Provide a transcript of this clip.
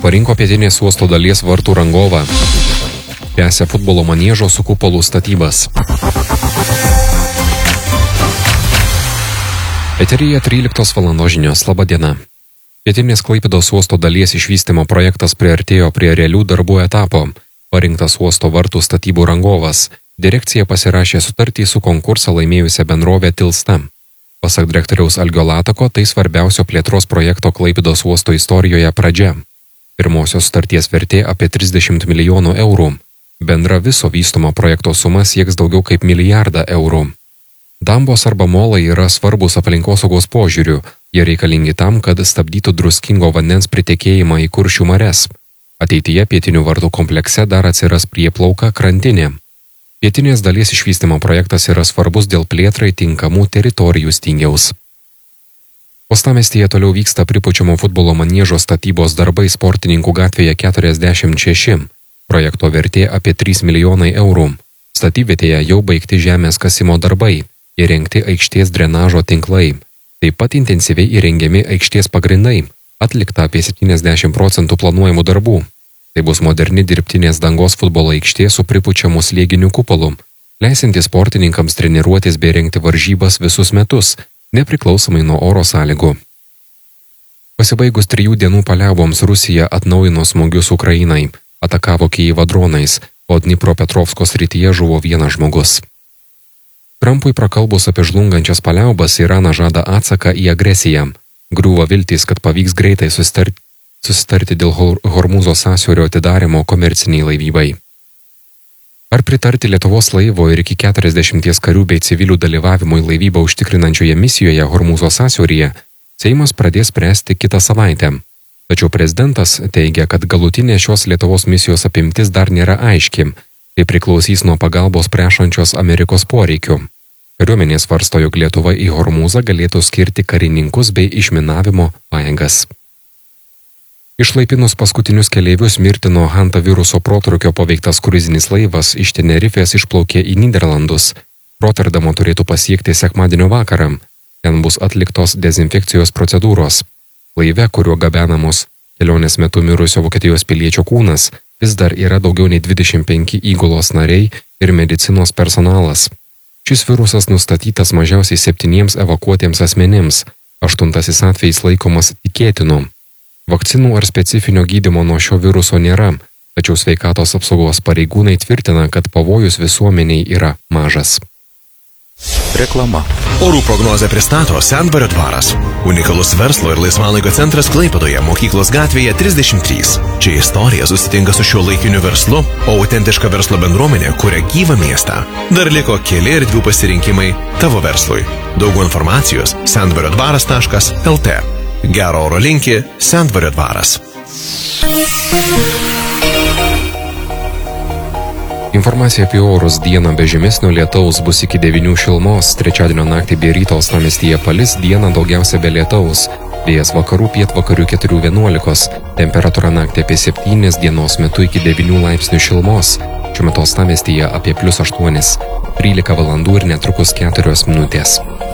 parinko pietinės uosto dalies vartų rangovą. Tęsia futbolo maniežo su kupolų statybas. Eteryje 13 val. Žinios. Labą dieną. Pietinės Klaipėdos uosto dalies išvystymo projektas priartėjo prie realių darbų etapo. Parinktas uosto vartų statybų rangovas. Direkcija pasirašė sutartį su konkursą laimėjusią bendrovę Tilsta. Pasak direktoriaus Algio Latako, tai svarbiausio plėtros projekto Klaipėdos uosto istorijoje pradžia. Pirmosios sutarties vertė apie 30 milijonų eurų. Bendra viso vystomo projekto suma sieks daugiau kaip milijardą eurų. Dambos arba molai yra svarbus aplinkosaugos požiūrių. Jie reikalingi tam, kad stabdytų druskingo vandens pritekėjimą į Kuršių marias. Ateityje pietinių vartų komplekse dar atsiras prieplauka krantinė. Pietinės dalies išvystymo projektas yra svarbus dėl plėtrai tinkamų teritorijų stygiaus. Uostamiestyje toliau vyksta pripučiamo futbolo maniežo statybos darbai Sportininkų gatvėje 46. Projekto vertė apie 3 milijonai eurų. Statybvietėje jau baigti žemės kasimo darbai, įrengti aikštės drenažo tinklai. Taip pat intensyviai įrengiami aikštės pagrindai, atlikta apie 70% planuojamų darbų. Tai bus moderni dirbtinės dangos futbolo aikštė su pripučiamu slėginiu kupolu, leisinti sportininkams treniruotis bei rengti varžybas visus metus, nepriklausomai nuo oro sąlygų. Pasibaigus 3 dienų paliauboms Rusija atnaujino smūgius Ukrainai, atakavo Kijevą dronais, o Dnipropetrovsko srityje žuvo 1 žmogus. Trumpui prakalbus apie žlungančias paliaubas, Iranas žada atsaką į agresiją. Griūva viltys, kad pavyks greitai susitarti dėl Hormūzo sąsiaurio atidarimo komerciniai laivybai. Ar pritarti Lietuvos laivo ir iki 40 karių bei civilių dalyvavimui laivybą užtikrinančioje misijoje Hormūzo sąsiauryje, Seimas pradės spręsti kitą savaitę. Tačiau prezidentas teigia, kad galutinė šios Lietuvos misijos apimtis dar nėra aiški, tai priklausys nuo pagalbos prašančios Amerikos poreikių. Kariuomenė svarsto, jog Lietuva į Hormūzą galėtų skirti karininkus bei išminavimo pajėgas. Išlaipinus paskutinius keleivius mirtino hantaviruso protrūkio paveiktas kruizinis laivas iš Tenerifės išplaukė į Nyderlandus. Rotterdamo turėtų pasiekti sekmadienio vakarą. Ten bus atliktos dezinfekcijos procedūros. Laive, kuriuo gabenamos kelionės metu mirusio Vokietijos piliečio kūnas, vis dar yra daugiau nei 25 įgulos nariai ir medicinos personalas. Šis virusas nustatytas mažiausiai 7 evakuotiems asmenims, 8 atvejis laikomas tikėtinu. Vakcinų ar specifinio gydymo nuo šio viruso nėra, tačiau sveikatos apsaugos pareigūnai tvirtina, kad pavojus visuomeniai yra mažas. Reklama. Orų prognozę pristato Sendvario dvaras. Unikalus verslo ir laisvalaikio centras Klaipėdoje, Mokyklos gatvėje 33. Čia istorija susitinka su šiuo laikiniu verslu, o autentiška verslo bendruomenė kuria gyvą miestą. Dar liko keli erdvių pasirinkimai tavo verslui. Daugiau informacijos sendvariodvaras.lt. Gero oro linki Sendvario dvaras. Informacija apie orus: dieną be žymesnio lietaus bus iki 9 šilumos, trečiadienio naktį bei ryto uostamiestyje palis, dieną daugiausia be lietaus. Vėjas vakarų pietvakarių 4–11, temperatūra naktį apie 7, dienos metu iki 9 laipsnių šilumos. Šiuo metu uostamiestyje apie +8, 13 val. Ir netrukus 4 minutės.